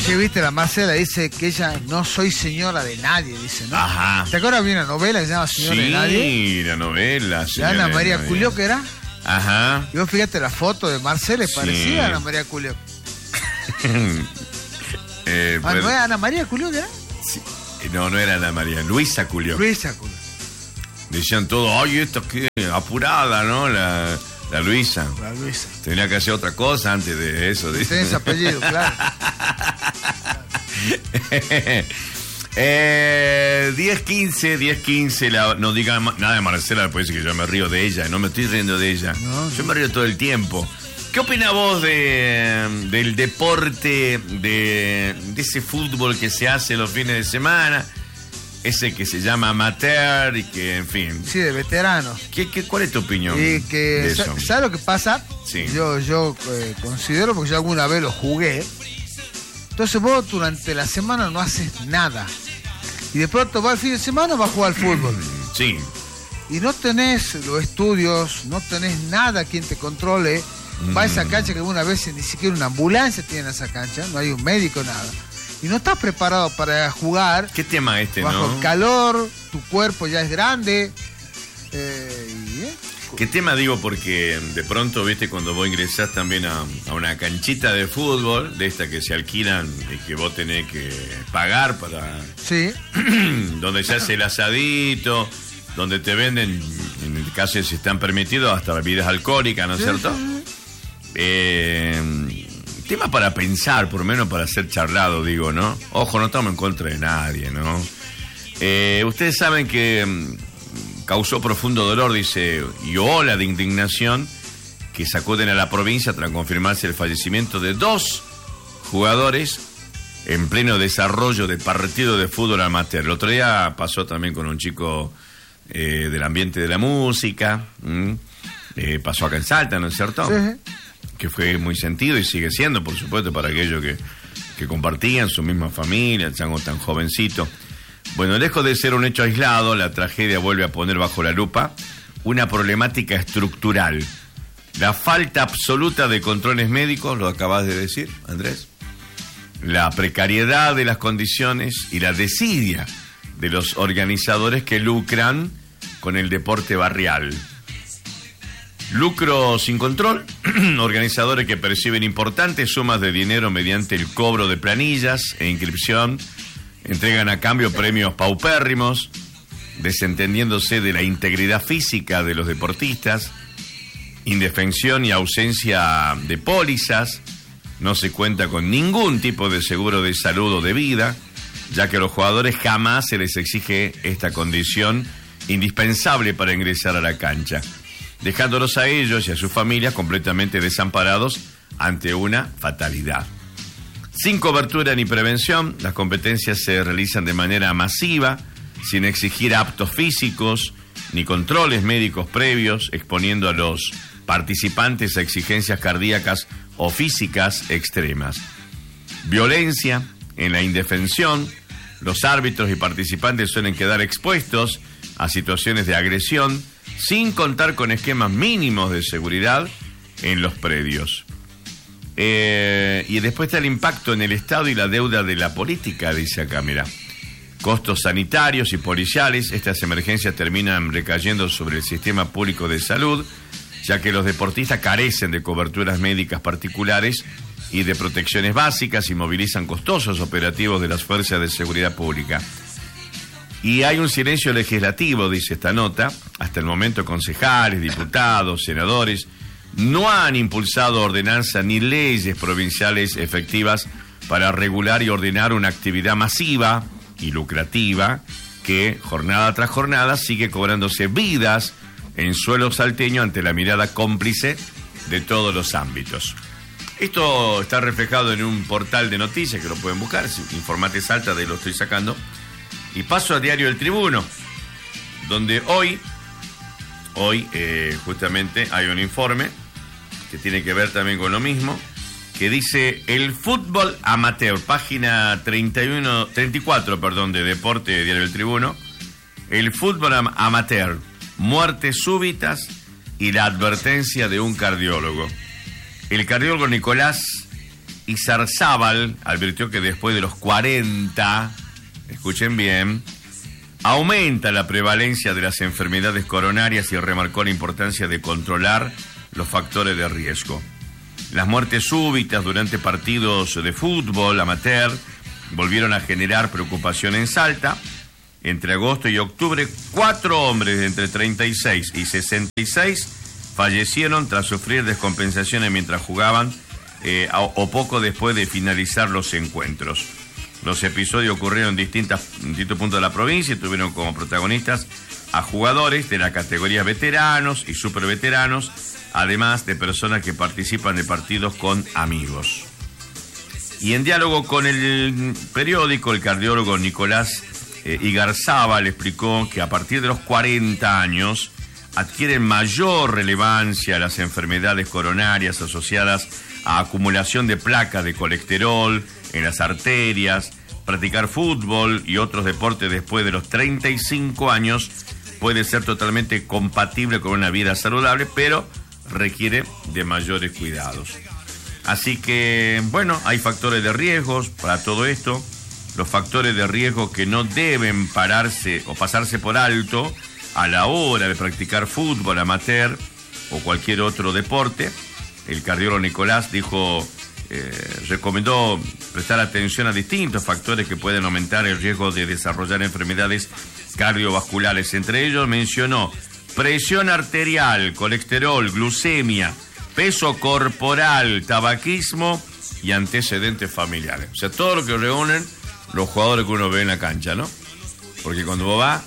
Sí, viste, la Marcela dice que ella no soy señora de nadie, dice, ¿no? Ajá. ¿Te acuerdas de una novela que se llama Señora de Nadie? Sí, la novela. De Ana María Culió, que era. Ajá. Y vos fíjate la foto de Marcela, es Sí. parecida a Ana María Culió. Pues, ¿No era Ana María Culió, que era? sí. No era Ana María, Luisa Culió. Luisa Culió. Decían todo, ay, esto que apurada, ¿no? La Luisa. La Luisa. Tenía que hacer otra cosa antes de eso. Tenés apellido, claro. 10:15, no diga nada de Marcela, puede decir que yo me río de ella, no me estoy riendo de ella. No, yo me río todo el tiempo. ¿Qué opina vos del deporte, de ese fútbol que se hace los fines de semana? Ese que se llama amateur y que, en fin. Sí, de veteranos. ¿Cuál es tu opinión Y que, de eso? ¿sabes lo que pasa? Sí. Yo considero, porque yo alguna vez lo jugué. Entonces vos durante la semana no haces nada. Y de pronto va el fin de semana, vas a jugar al fútbol. Sí. Y no tenés los estudios, no tenés nada quien te controle. Va a esa cancha que algunas veces ni siquiera una ambulancia tiene esa cancha, no hay un médico, nada. Y no estás preparado para jugar. ¿Qué tema bajo no? el calor, tu cuerpo ya es grande. ¿Qué tema digo? Porque de pronto, viste, cuando vos ingresás también a una canchita de fútbol, de esta que se alquilan y que vos tenés que pagar para... Sí. Donde se hace el asadito, donde te venden, en el caso si están permitidos, hasta bebidas alcohólicas, ¿no es cierto? Tema para pensar, por lo menos para ser charlado, digo, ¿no? Ojo, no estamos en contra de nadie, ¿no? Ustedes saben que causó profundo dolor, dice, y ola de indignación que sacuden a la provincia tras confirmarse el fallecimiento de 2 jugadores en pleno desarrollo de partido de fútbol amateur. El otro día pasó también con un chico del ambiente de la música, pasó acá en Salta, ¿no es cierto? Sí. Que fue muy sentido y sigue siendo, por supuesto, para aquellos que compartían su misma familia, el chango tan jovencito. Bueno, lejos de ser un hecho aislado, la tragedia vuelve a poner bajo la lupa una problemática estructural. La falta absoluta de controles médicos, lo acabas de decir, Andrés. La precariedad de las condiciones y la desidia de los organizadores que lucran con el deporte barrial. Lucro sin control, organizadores que perciben importantes sumas de dinero mediante el cobro de planillas e inscripción, entregan a cambio premios paupérrimos, desentendiéndose de la integridad física de los deportistas, indefensión y ausencia de pólizas, no se cuenta con ningún tipo de seguro de salud o de vida, ya que a los jugadores jamás se les exige esta condición indispensable para ingresar a la cancha, dejándolos a ellos y a sus familias completamente desamparados ante una fatalidad. Sin cobertura ni prevención, las competencias se realizan de manera masiva, sin exigir aptos físicos ni controles médicos previos, exponiendo a los participantes a exigencias cardíacas o físicas extremas. Violencia en la indefensión, los árbitros y participantes suelen quedar expuestos a situaciones de agresión, sin contar con esquemas mínimos de seguridad en los predios. Y después está el impacto en el Estado y la deuda de la política, dice acá, mira. Costos sanitarios y policiales, estas emergencias terminan recayendo sobre el sistema público de salud, ya que los deportistas carecen de coberturas médicas particulares y de protecciones básicas y movilizan costosos operativos de las fuerzas de seguridad pública. Y hay un silencio legislativo, dice esta nota. Hasta el momento concejales, diputados, senadores no han impulsado ordenanzas ni leyes provinciales efectivas para regular y ordenar una actividad masiva y lucrativa que jornada tras jornada sigue cobrándose vidas en suelo salteño ante la mirada cómplice de todos los ámbitos. Esto está reflejado en un portal de noticias que lo pueden buscar, Informate Salta, de ahí lo estoy sacando. Y paso a Diario El Tribuno, donde hoy justamente hay un informe que tiene que ver también con lo mismo, que dice el fútbol amateur, página 34 de Deporte de Diario El Tribuno, el fútbol amateur, muertes súbitas y la advertencia de un cardiólogo. El cardiólogo Nicolás Izarzábal advirtió que después de los 40, escuchen bien, aumenta la prevalencia de las enfermedades coronarias y remarcó la importancia de controlar los factores de riesgo. Las muertes súbitas durante partidos de fútbol amateur volvieron a generar preocupación en Salta. Entre agosto y octubre, 4 hombres de entre 36 y 66 fallecieron tras sufrir descompensaciones mientras jugaban o poco después de finalizar los encuentros. Los episodios ocurrieron en distintos puntos de la provincia y tuvieron como protagonistas a jugadores de la categoría veteranos y superveteranos, además de personas que participan de partidos con amigos. Y en diálogo con el periódico, el cardiólogo Nicolás Igarzábal explicó que a partir de los 40 años adquieren mayor relevancia las enfermedades coronarias asociadas a acumulación de placas de colesterol en las arterias. Practicar fútbol y otros deportes después de los 35 años puede ser totalmente compatible con una vida saludable, pero requiere de mayores cuidados. Así que, bueno, hay factores de riesgos para todo esto. Los factores de riesgo que no deben pararse o pasarse por alto a la hora de practicar fútbol amateur o cualquier otro deporte. El cardiólogo Nicolás recomendó prestar atención a distintos factores que pueden aumentar el riesgo de desarrollar enfermedades cardiovasculares. Entre ellos mencionó presión arterial, colesterol, glucemia, peso corporal, tabaquismo y antecedentes familiares. O sea, todo lo que reúnen los jugadores que uno ve en la cancha, ¿no? Porque cuando vos vas,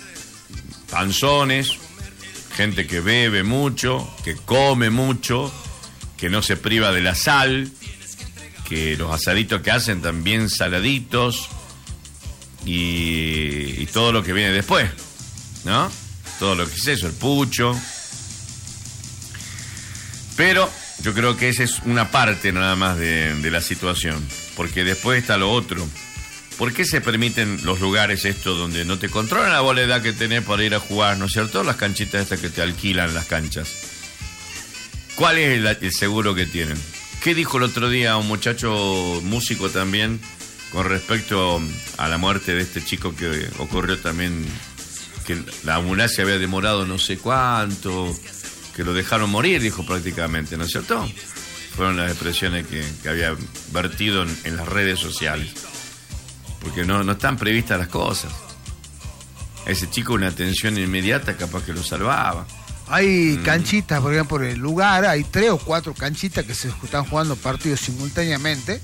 panzones, gente que bebe mucho, que come mucho, que no se priva de la sal, que los asaditos que hacen también saladitos y todo lo que viene después, ¿no? Todo lo que es eso, el pucho. Pero yo creo que esa es una parte nada más de la situación, porque después está lo otro. ¿Por qué se permiten los lugares estos donde no te controlan la bola de edad que tenés para ir a jugar, ¿no es cierto? Las canchitas estas que te alquilan las canchas. ¿Cuál es el seguro que tienen? ¿Qué dijo el otro día un muchacho músico también con respecto a la muerte de este chico que ocurrió también, que la ambulancia había demorado no sé cuánto, que lo dejaron morir, dijo prácticamente, ¿no es cierto? Fueron las expresiones que había vertido en las redes sociales. Porque no están previstas las cosas. A ese chico una atención inmediata capaz que lo salvaba. Hay canchitas, por ejemplo, en el lugar, hay 3 o 4 canchitas que se están jugando partidos simultáneamente.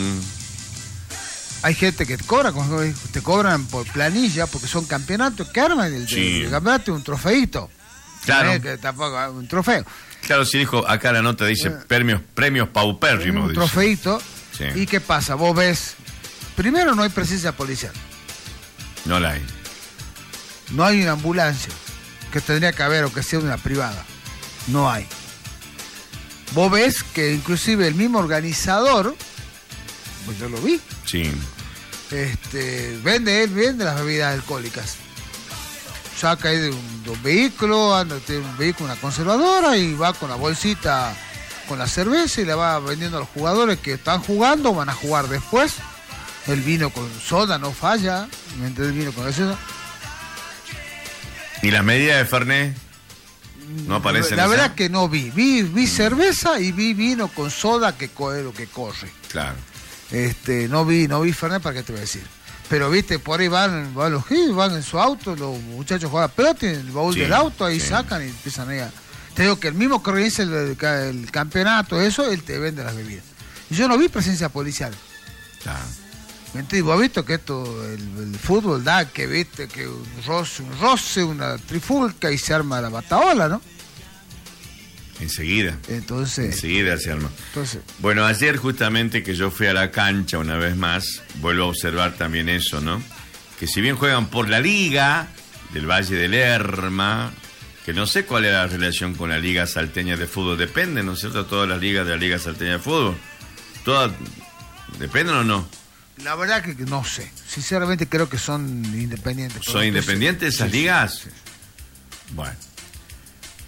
Hay gente que te cobran por planilla, porque son campeonatos que arman el campeonato un trofeito. Claro. Que tampoco un trofeo. Claro, sí dijo, acá la nota dice premios paupérrimos. Un trofeito. Sí. ¿Y qué pasa? Vos ves, primero no hay presencia policial. No la hay. No hay una ambulancia, que tendría que haber, o que sea una privada. No hay. Vos ves que inclusive el mismo organizador, pues yo lo vi. Sí. Vende las bebidas alcohólicas. Saca ahí de un vehículo, tiene un vehículo, una conservadora, y va con la bolsita con la cerveza y la va vendiendo a los jugadores que están jugando, van a jugar después. El vino con soda no falla, mientras el vino con eso. ¿Y las medidas de Fernet no aparecen? La verdad que no vi. Vi cerveza y vi vino con soda que lo que corre. Claro. No vi Fernet, ¿para qué te voy a decir? Pero viste, por ahí van los hits, van en su auto, los muchachos juegan pelota, tienen el baúl del auto, ahí sacan y empiezan ahí a... Te digo que el mismo que organiza el campeonato, eso, él te vende las bebidas. Y yo no vi presencia policial. Claro. ¿Mentí? Vos has visto que el fútbol da que viste que un roce, una trifulca y se arma la bataola, ¿no? Enseguida se arma. Bueno, ayer justamente que yo fui a la cancha una vez más, vuelvo a observar también eso, ¿no? Que si bien juegan por la Liga del Valle del Lerma, que no sé cuál es la relación con la Liga Salteña de Fútbol, depende, ¿no es cierto? Todas las ligas de la Liga Salteña de Fútbol, ¿todas dependen o no? La verdad que no sé. Sinceramente creo que son independientes. ¿Son independientes esas ligas? Sí. Bueno.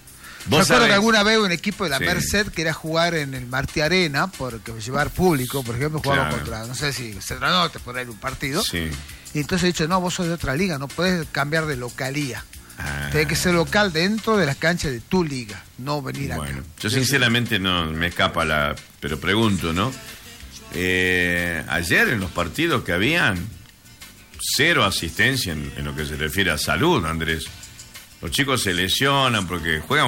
Recuerdo que alguna vez un equipo de la Merced quería jugar en el Martí Arena, porque llevar público, por ejemplo, jugaban contra, no sé si Central Norte, por ahí un partido. Sí. Y entonces he dicho, no, vos sos de otra liga, no podés cambiar de localía. Tenés que ser local dentro de las canchas de tu liga, no venir acá. Bueno, yo sinceramente no me escapa pero pregunto, ¿no? Ayer en los partidos que habían, 0 asistencia en lo que se refiere a salud, Andrés. Los chicos se lesionan porque juegan